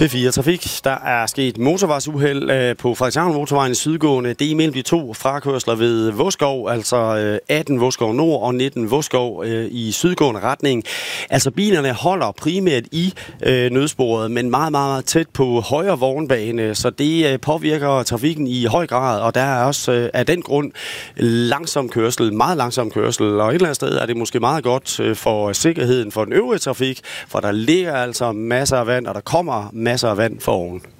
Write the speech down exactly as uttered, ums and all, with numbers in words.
P fire Trafik. Der er sket motorvejsuheld på Frederikshavn Motorvejen i sydgående. Det er imellem de to frakørsler ved Vodskov, altså atten Vodskov Nord og nitten Vodskov i sydgående retning. Altså bilerne holder primært i nødsporet, men meget, meget tæt på højre vognbane, så det påvirker trafikken i høj grad, og der er også af den grund langsom kørsel, meget langsom kørsel, og et eller andet sted er det måske meget godt for sikkerheden for den øvrige trafik, for der ligger altså masser af vand, og der kommer masser af vand for oven.